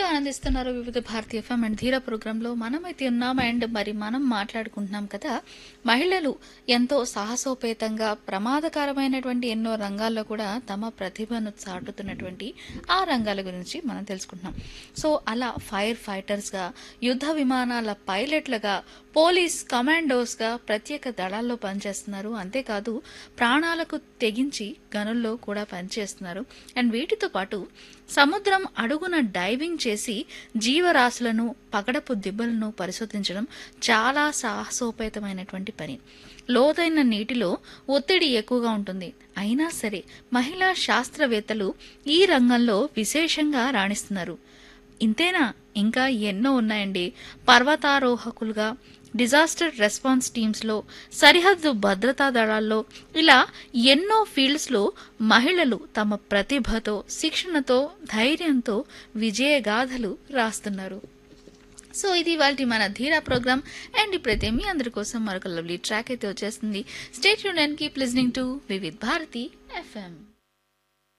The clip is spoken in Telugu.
ఆనందిస్తున్నారు వివిధ భారతీయ ఎఫ్ఎం అండ్ ధీర ప్రోగ్రాంలో మనమైతే ఉన్నాం. అండ్ మరి మనం మాట్లాడుకుంటున్నాం కదా, మహిళలు ఎంతో సాహసోపేతంగా ప్రమాదకరమైనటువంటి ఎన్నో రంగాల్లో కూడా తమ ప్రతిభను చాటుతున్నటువంటి ఆ రంగాల గురించి మనం తెలుసుకుంటున్నాం. సో అలా ఫైర్ ఫైటర్స్గా, యుద్ధ విమానాల పైలట్లుగా, పోలీస్ కమాండోస్గా ప్రత్యేక దళాల్లో పనిచేస్తున్నారు. అంతేకాదు ప్రాణాలకు తెగించి గనుల్లో కూడా పనిచేస్తున్నారు. అండ్ వీటితో పాటు సముద్రం అడుగున డైవింగ్ చేసి జీవరాశులను, పగడపు దిబ్బలను పరిశోధించడం చాలా సాహసోపేతమైనటువంటి పని. లోతైన నీటిలో ఒత్తిడి ఎక్కువగా ఉంటుంది. అయినా సరే మహిళా శాస్త్రవేత్తలు ఈ రంగంలో విశేషంగా రాణిస్తున్నారు. ఇంతేనా? ఇంకా ఎన్నో ఉన్నాయండి. పర్వతారోహకులుగా, డిజాస్టర్ రెస్పాన్స్ టీమ్స్లో, సరిహద్దు భద్రతా దళాల్లో, ఇలా ఎన్నో ఫీల్డ్స్లో మహిళలు తమ ప్రతిభతో, శిక్షణతో, ధైర్యంతో విజయగాథలు రాస్తున్నారు. సో ఇది ఇవాల్టి మన ధీరా ప్రోగ్రామ్. అండ్ ఇప్పుడైతే మీ అందరి కోసం మరొక లవ్లీ ట్రాక్ అయితే వచ్చేస్తుంది. Stay tuned and keep listening to Vividh Bharati FM.